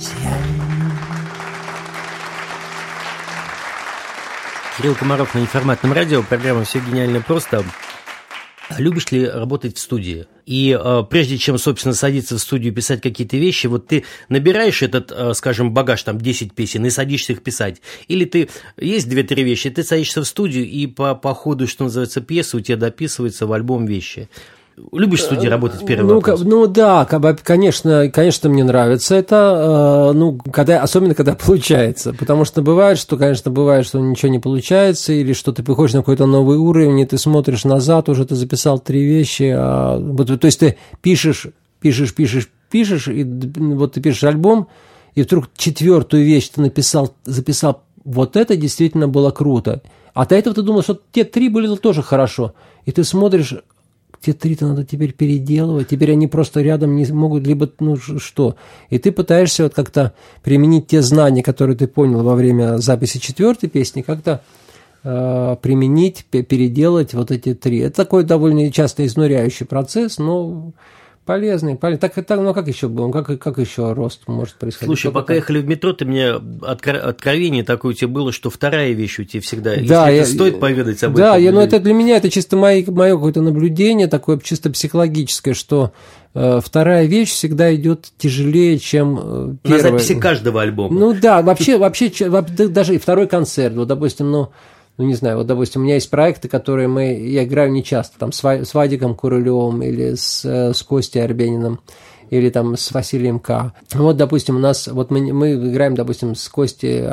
Кирилл Комаров на Неформатном радио, программа «Все гениально просто». Любишь ли работать в студии? И прежде чем, собственно, садиться в студию писать какие-то вещи, вот ты набираешь этот, скажем, багаж, там, 10 песен и садишься их писать? Или ты, есть 2-3 вещи, ты садишься в студию и по ходу, что называется, пьесы у тебя дописывается в альбом вещи? Любишь в студии работать, первый вопрос? Ну да, конечно, мне нравится это, особенно когда получается, потому что бывает, что ничего не получается, или что ты приходишь на какой-то новый уровень, и ты смотришь назад, уже ты записал 3 вещи, то есть ты пишешь, и вот ты пишешь альбом, и вдруг 4-ю вещь ты записал, вот это действительно было круто, а до этого ты думал, что те 3 были тоже хорошо, и ты смотришь, те 3-то надо теперь переделывать, теперь они просто рядом не могут, либо, что. И ты пытаешься вот как-то применить те знания, которые ты понял во время записи 4-й песни, как-то применить, переделать вот эти 3. Это такой довольно часто изнуряющий процесс, но полезный. Так, как еще было? Как еще рост может происходить? Слушай, пока ехали в метро, ты мне откровение такое у тебя было, что 2-я вещь у тебя всегда. Да, если стоит поведать об этом. Да, это для меня это чисто мое какое-то наблюдение, такое чисто психологическое, что 2-я вещь всегда идет тяжелее, чем первая. На записи каждого альбома. Ну да, вообще даже и 2-й концерт, вот, допустим, не знаю, вот, допустим, у меня есть проекты, которые я играю нечасто, там, с Вадиком Курылевым или с Костей Арбениным, или там с Василием К. Вот, допустим, у нас, вот мы играем, допустим, с Костей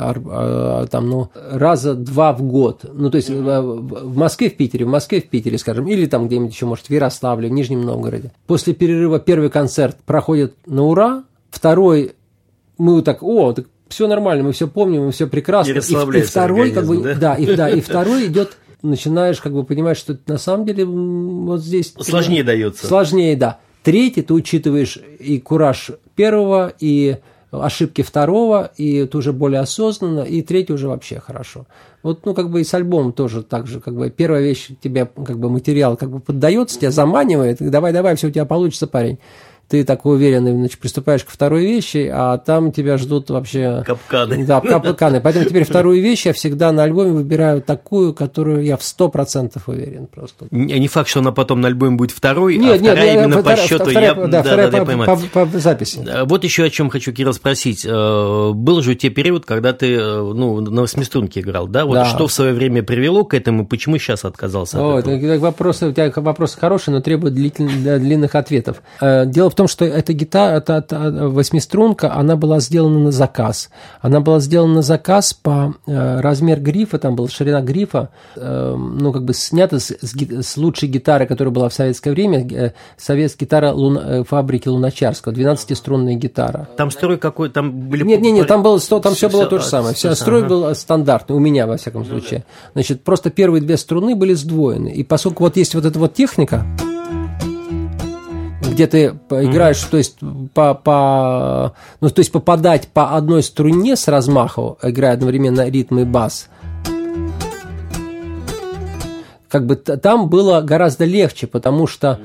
раза 2 в год, то есть в Москве, в Питере, скажем, или там где-нибудь еще, может, в Ярославле, в Нижнем Новгороде. После перерыва 1-й концерт проходит на ура, 2-й мы так все нормально, мы все помним, мы все прекрасно. И 2-й, и 2-й идет, начинаешь понимать, что на самом деле вот здесь сложнее дается. Сложнее, да. 3-й ты учитываешь и кураж 1-го, и ошибки 2-го, и ты уже более осознанно, и 3-й уже вообще хорошо. Вот, и с альбомом тоже так же, 1-я вещь тебе, материал поддается, тебя заманивает, давай, все у тебя получится, парень. Ты такой уверенный, приступаешь к 2-й вещи, а там тебя ждут вообще... Капканы. Да, капканы. Поэтому теперь 2-ю вещь я всегда на альбоме выбираю такую, которую я в 100% уверен просто. Не факт, что она потом на альбоме будет 2-й, а 2-я именно по счету. Я понимаю. По записи. Вот еще о чем хочу, Кирилл, спросить. Был же у тебя период, когда ты на 8-струнке играл, да? Вот да. Что в свое время привело к этому, почему сейчас отказался от этого? У тебя вопросы хорошие, но требуют длинных ответов. Дело в том, что эта гитара, эта 8-струнка, она была сделана на заказ. Она была сделана на заказ по размер грифа, там была ширина грифа, снята с лучшей гитары, которая была в советское время, гитара фабрики Луначарского, 12-струнная гитара. Там строй какой, там были... Нет, там все было то же самое. Строй был стандартный, у меня, во всяком случае. Значит, просто первые 2 струны были сдвоены. И поскольку вот есть вот эта вот техника, где ты играешь, то есть попадать по одной струне с размаху, играя одновременно ритм и бас, там было гораздо легче, потому что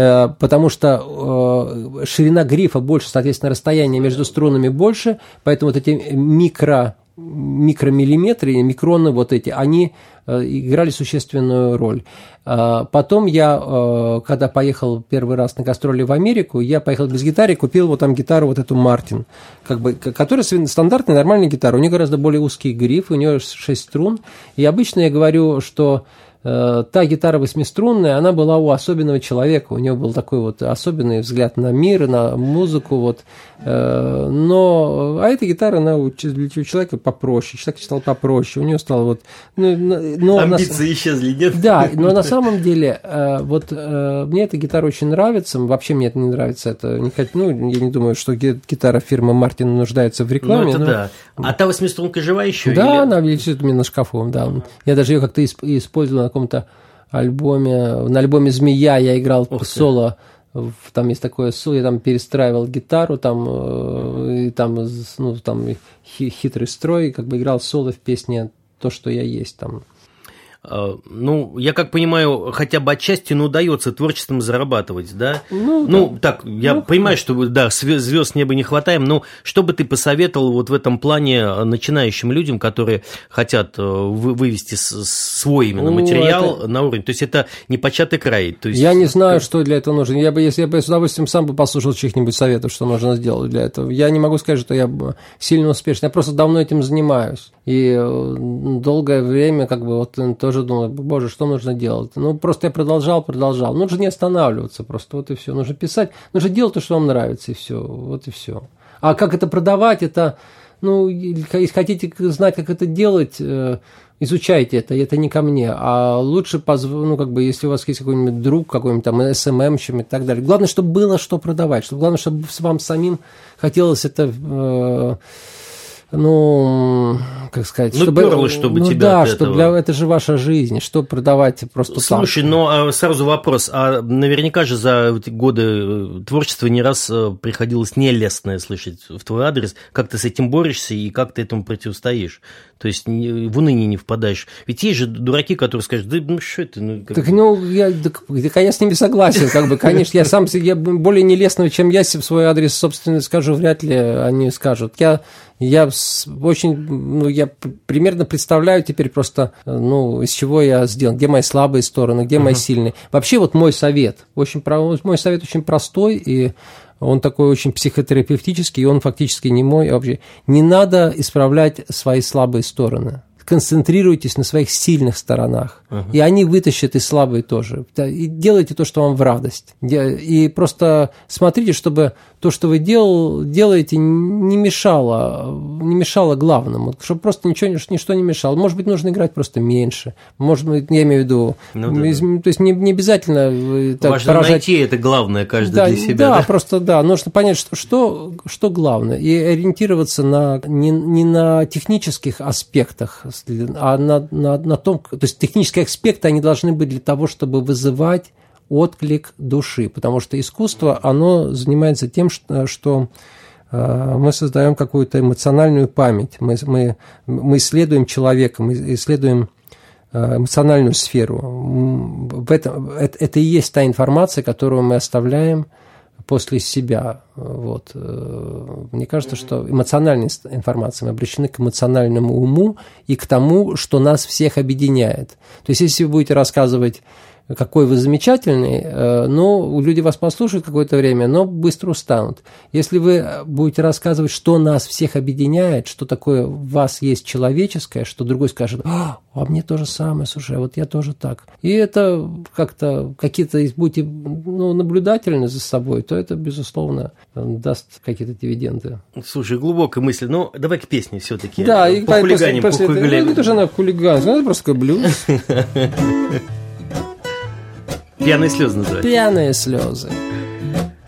ширина грифа больше, соответственно, расстояние между струнами больше, поэтому вот эти микромиллиметры, микроны вот эти, они играли существенную роль. Потом я, когда поехал первый раз на гастроли в Америку, я поехал без гитары, купил вот там гитару вот эту Мартин, которая стандартная, нормальная гитара, у нее гораздо более узкий гриф, у нее 6 струн, и обычно я говорю, что та гитара 8-струнная, она была у особенного человека, у него был такой вот особенный взгляд на мир, на музыку, вот. А эта гитара, она для человека попроще, человек стал попроще, у него стало вот... амбиции исчезли, нет? Да, но на самом деле, мне эта гитара очень нравится, вообще мне это не нравится, я не думаю, что гитара фирмы Мартин нуждается в рекламе. Да. А та 8-струнка жива еще? Да, она висит у меня на шкафу, да. Я даже ее как-то использовал на каком-то альбоме, на альбоме «Змея» я играл соло, там есть такое соло, я там перестраивал гитару, хитрый строй, играл соло в песне «То, что я есть» там. ну, я как понимаю, хотя бы отчасти, но удается творчеством зарабатывать, да? Ну, да. Так, я понимаю, что, да, звезд неба не хватаем, но что бы ты посоветовал вот в этом плане начинающим людям, которые хотят вывести свой именно материал на уровень? То есть это непочатый край. То есть... Я не знаю, что для этого нужно. Если я бы с удовольствием сам бы послушал чьих-нибудь советов, что нужно сделать для этого. Я не могу сказать, что я сильно успешен. Я просто давно этим занимаюсь. И долгое время как бы вот тоже думал, боже, что нужно делать? Ну, просто я продолжал. Нужно не останавливаться просто, вот и все. Нужно писать, нужно делать то, что вам нравится, и все. Вот и все. А как это продавать, это, ну, если хотите знать, как это делать, изучайте это не ко мне, а лучше, ну, как бы, если у вас есть какой-нибудь друг, какой-нибудь там СММщик и так далее. Главное, чтобы было что продавать, главное, чтобы вам самим хотелось это... Ну, как сказать, ну, чтобы... перло, чтобы тебя да, от чтобы этого... это же ваша жизнь, что продавать просто так. Слушай, ну, сразу вопрос, а наверняка же за эти годы творчества не раз приходилось нелестное слышать в твой адрес, как ты с этим борешься и как ты этому противостоишь, то есть в уныние не впадаешь. Ведь есть же дураки, которые скажут, да ну что это... Ну, как... Так, ну, я с ними согласен, как бы, конечно, я более нелестного, чем я в свой адрес, собственно, скажу, вряд ли они скажут. Я примерно представляю теперь просто, ну, из чего я сделан, где мои слабые стороны, где мои сильные. Вообще вот мой совет очень простой, и он такой очень психотерапевтический, и он фактически не мой, а вообще не надо исправлять свои слабые стороны. Концентрируйтесь на своих сильных сторонах, и они вытащат и слабые тоже. И делайте то, что вам в радость. И просто смотрите, чтобы то, что вы делаете, не мешало главному, чтобы просто ничто не мешало. Может быть, нужно играть просто меньше. Может быть, я имею в виду, то есть не обязательно важно поражать... найти это главное каждый для себя. Да, просто да, нужно понять, что главное, и ориентироваться не на технических аспектах, а на том, то есть технические аспекты, они должны быть для того, чтобы вызывать отклик души, потому что искусство, оно занимается тем, что мы создаем какую-то эмоциональную память, мы исследуем человека, мы исследуем эмоциональную сферу. Это и есть та информация, которую мы оставляем после себя. Вот. Мне кажется, что эмоциональная информация, мы обращены к эмоциональному уму и к тому, что нас всех объединяет. То есть, если вы будете рассказывать, какой вы замечательный, ну, люди вас послушают какое-то время, но быстро устанут. Если вы будете рассказывать, что нас всех объединяет, что такое в вас есть человеческое, что другой скажет, а мне то же самое, слушай, а вот я тоже так. И это как-то какие-то, будете наблюдательны за собой, то это, безусловно, даст какие-то дивиденды. Слушай, глубокая мысль. Ну, давай к песне все-таки. Да, и после это же она хулиганство, это просто такой блюз. «Пьяные слезы» называется. «Пьяные слезы».